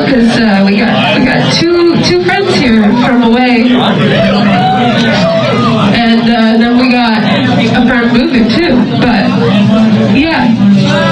out because we got two friends here from away, and then we got a friend moving too. But yeah.